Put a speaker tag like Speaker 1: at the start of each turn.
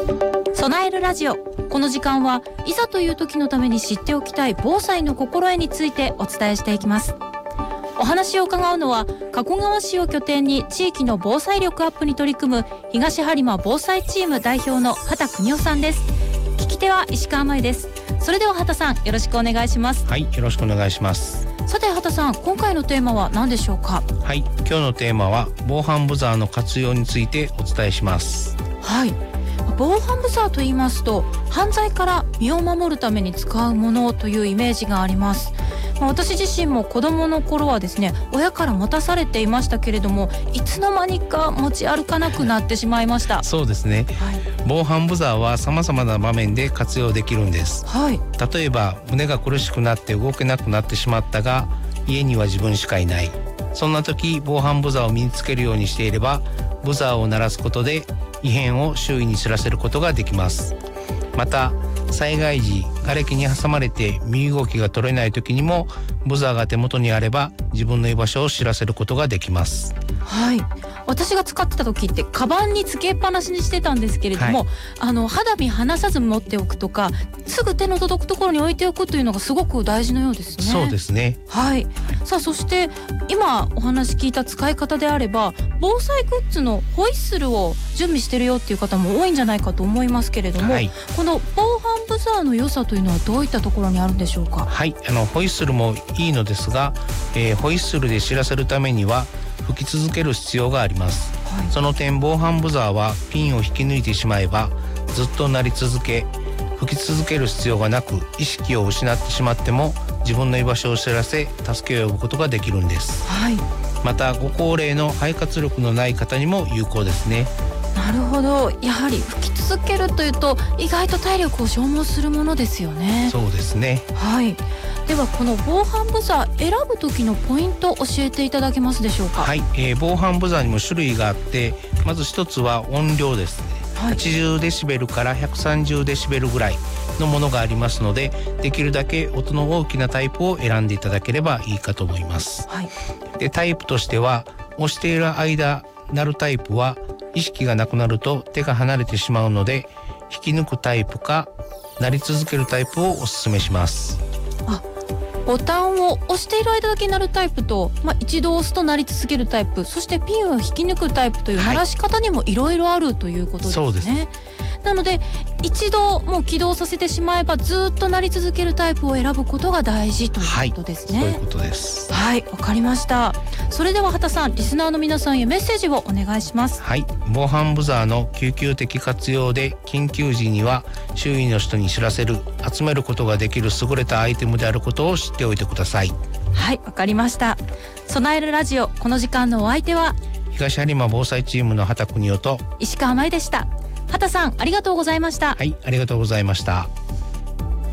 Speaker 1: 備えるラジオ。この時間はいざという時のために知っておきたい防災の心得についてお伝えしていきます。お話を伺うのは加古川市を拠点に地域の防災力アップに取り組む東播磨防災チーム代表の畑邦夫さんです。聞き手は石川真由です。それでは畑さん、よろしくお願いします。
Speaker 2: はい、よろしくお願いします。
Speaker 1: さて畑さん、今回のテーマは何でしょうか？
Speaker 2: はい、今日のテーマは防犯ブザーの活用についてお伝えします。
Speaker 1: はい、防犯ブザーと言いますと犯罪から身を守るために使うものというイメージがあります。私自身も子供の頃はですね、親から持たされていましたけれども、いつの間にか持ち歩かなくなってしまいました。
Speaker 2: そうですね、はい、防犯ブザーは様々な場面で活用できるんです。はい、例えば胸が苦しくなって動けなくなってしまったが家には自分しかいない、そんな時防犯ブザーを身につけるようにしていればブザーを鳴らすことで異変を周囲に知らせることができます。また災害時瓦礫に挟まれて身動きが取れない時にもブザーが手元にあれば自分の居場所を知らせることができます。
Speaker 1: はい、私が使ってた時ってカバンにつけっぱなしにしてたんですけれども、はい、肌身離さず持っておくとかすぐ手の届くところに置いておくというのがすごく大事のようですね。
Speaker 2: そうですね。
Speaker 1: はい、さあそして今お話聞いた使い方であれば防災グッズのホイッスルを準備してるよっていう方も多いんじゃないかと思いますけれども、はい、この防犯ブザーの良さというのはどういったところにあるんでしょうか？
Speaker 2: はい、ホイッスルもいいのですが、ホイッスルで知らせるためには吹き続ける必要があります。はい、その点防犯ブザーはピンを引き抜いてしまえばずっと鳴り続け吹き続ける必要がなく意識を失ってしまっても自分の居場所を知らせ助けを呼ぶことができるんです。はい、またご高齢の肺活力のない方にも有効ですね。
Speaker 1: なるほど、やはり吹き続けるというと意外と体力を消耗するものですよね。
Speaker 2: そうですね。
Speaker 1: はい、ではこの防犯ブザー選ぶ時のポイント教えていただけますでしょうか？
Speaker 2: はい、防犯ブザーにも種類があってまず一つは音量ですね。はい、80デシベルから130デシベルぐらいのものがありますのでできるだけ音の大きなタイプを選んでいただければいいかと思います。はい、でタイプとしては押している間鳴るタイプは意識がなくなると手が離れてしまうので引き抜くタイプか鳴り続けるタイプをお勧めします。
Speaker 1: ボタンを押している間だけ鳴るタイプと、一度押すと鳴り続けるタイプ、そしてピンを引き抜くタイプという鳴らし方にもいろいろあるということですね。そうです。なので一度もう起動させてしまえばずっと鳴り続けるタイプを選ぶことが大事ということですね。
Speaker 2: そういうことです。
Speaker 1: はい、わかりました。それでは畑さん、リスナーの皆さんへメッセージをお願いします。
Speaker 2: はい、防犯ブザーの救急的活用で緊急時には周囲の人に知らせる集めることができる優れたアイテムであることを知っておいてください。
Speaker 1: はい、わかりました。備えるラジオ、この時間のお相手は
Speaker 2: 東播磨防災チームの畑邦夫と
Speaker 1: 石川真由でした。畑さん、ありがとうございました。
Speaker 2: はい、ありがとうございました。